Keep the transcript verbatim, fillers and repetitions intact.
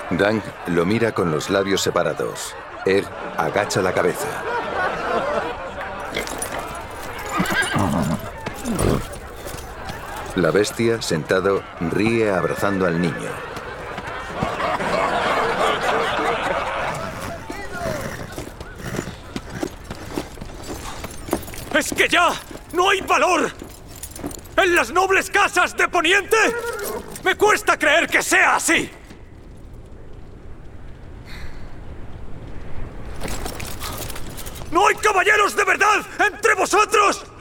Dunk lo mira con los labios separados. Él agacha la cabeza. La bestia, sentado, ríe abrazando al niño. ¡Es que ya no hay valor en las nobles casas de Poniente! ¡Me cuesta creer que sea así! ¿No hay caballeros de verdad entre vosotros?